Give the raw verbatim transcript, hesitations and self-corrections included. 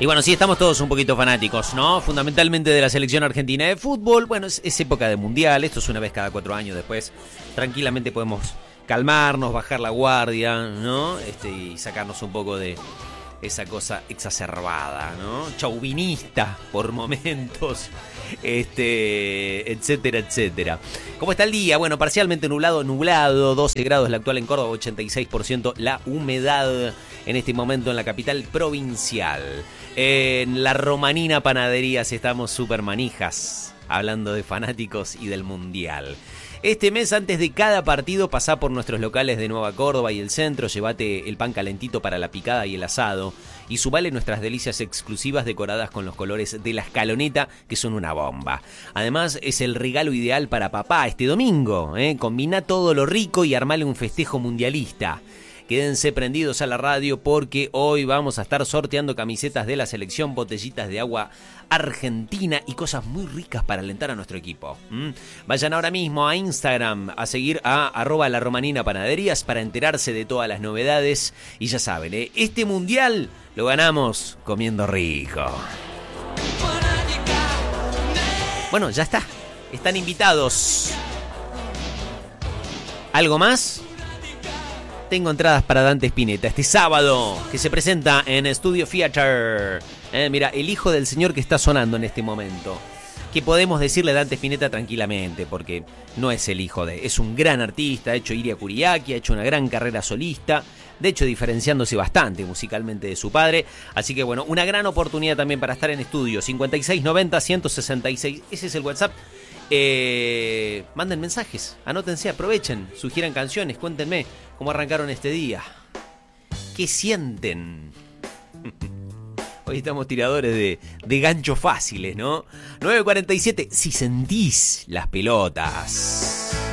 Y bueno, sí, estamos todos un poquito fanáticos, ¿no? Fundamentalmente de la selección argentina de fútbol. Bueno, es, es época de mundial, esto es una vez cada cuatro años. Después tranquilamente podemos calmarnos, bajar la guardia, ¿no? Este, y sacarnos un poco de esa cosa exacerbada, ¿no? Chauvinista por momentos, este, etcétera, etcétera. ¿Cómo está el día? Bueno, parcialmente nublado, nublado, doce grados la actual en Córdoba, ochenta y seis por ciento la humedad en este momento en la capital provincial. En la Romanina Panaderías estamos súper manijas, hablando de fanáticos y del mundial. Este mes, antes de cada partido, pasá por nuestros locales de Nueva Córdoba y el centro, llévate el pan calentito para la picada y el asado y subale nuestras delicias exclusivas decoradas con los colores de la escaloneta, que son una bomba. Además, es el regalo ideal para papá este domingo, ¿eh? Combina todo lo rico y armale un festejo mundialista. Quédense prendidos a la radio porque hoy vamos a estar sorteando camisetas de la selección, botellitas de agua argentina y cosas muy ricas para alentar a nuestro equipo. ¿Mm? Vayan ahora mismo a Instagram a seguir a arroba la Romanina Panaderías para enterarse de todas las novedades. Y ya saben, ¿eh? Este mundial lo ganamos comiendo rico. Bueno, ya está. Están invitados. ¿Algo más? Tengo entradas para Dante Spinetta este sábado, que se presenta en Studio Theater. Eh, mira, el hijo del señor que está sonando en este momento. Que podemos decirle a Dante Spinetta tranquilamente, porque no es el hijo de... Es un gran artista, ha hecho Iria Kuriaki, ha hecho una gran carrera solista. De hecho, diferenciándose bastante musicalmente de su padre. Así que bueno, una gran oportunidad también para estar en estudio. cincuenta y seis noventa, ciento sesenta y seis. Ese es el WhatsApp. Eh, manden mensajes, anótense, aprovechen, sugieran canciones, cuéntenme cómo arrancaron este día, qué sienten. Hoy estamos tiradores de, de ganchos fáciles, ¿no? nueve cuarenta y siete, si sentís las pelotas.